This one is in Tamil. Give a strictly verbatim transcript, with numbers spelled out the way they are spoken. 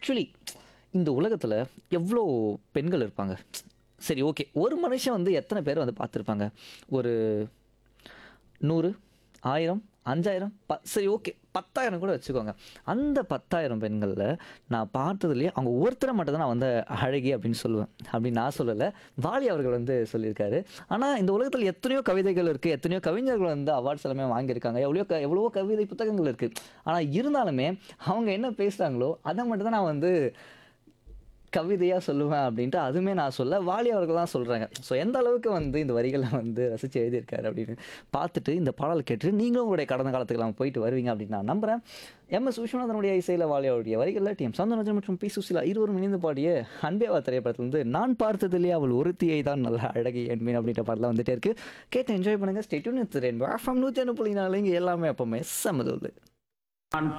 ஆக்சுவலி இந்த உலகத்தில் எவ்வளோ பெண்கள் இருப்பாங்க. சரி, ஓகே. ஒரு மனுஷன் வந்து எத்தனை பேர் வந்து பார்த்துருப்பாங்க? ஒரு நூறு, ஆயிரம், ஐந்தாயிரம், ப சரி, ஓகே. பத்தாயிரம் கூட வச்சுக்கோங்க. அந்த பத்தாயிரம் பெண்கள்ல நான் பார்த்ததுலயே அவங்க ஒருத்தர மட்டும் தான் நான் வந்து அழகி அப்படின்னு சொல்லுவேன். அப்படின்னு நான் சொல்லல. வாலி அவர்கள் வந்து சொல்லியிருக்காரு. ஆனா இந்த உலகத்துல எத்தனையோ கவிதைகள் இருக்கு. எத்தனையோ கவிஞர்கள் வந்து அவார்ட்ஸ் எல்லாமே வாங்கியிருக்காங்க. எவ்வளவோ க எவ்வளவோ கவிதை புத்தகங்கள் இருக்கு. ஆனா இருந்தாலுமே அவங்க என்ன பேசுறாங்களோ, அத மட்டும் தான் நான் வந்து கவிதையா சொல்லுவேன் அப்படின்ட்டு அதுவுமே நான் சொல்ல, வாலி அவர்கள் தான் சொல்றாங்க. ஸோ எந்த அளவுக்கு வந்து இந்த வரிகள வந்து ரசிச்சு எழுதியிருக்காரு அப்படின்னு பார்த்துட்டு, இந்த பாடல் கேட்டுட்டு நீங்களும் உங்களுடைய கடந்த காலத்துக்குலாம் போயிட்டு வருவீங்க அப்படின்னு நான் நம்புறேன். எம்.எஸ். விஸ்வநாதனுடைய இசையில வாலி அவருடைய வரிகள்ல டி.எம். சௌந்தரராஜன் மற்றும் பி. சுசீலா இருவரும் இணைந்து பாடிய அன்பே வா திரைப்படத்திலிருந்து நான் பார்த்ததிலே அவள் ஒருத்தியை தான் நல்ல அழகி என்பேன் அப்படின்ற பாடலாம் வந்துட்டே இருக்கு. கேட்டு என்ஜாய் பண்ணுங்க. Stay tune with rainbow FM நூற்று ஒன்று புள்ளி நாலு இங்க எல்லாமே எப்பவுமே செம்ம தூளு.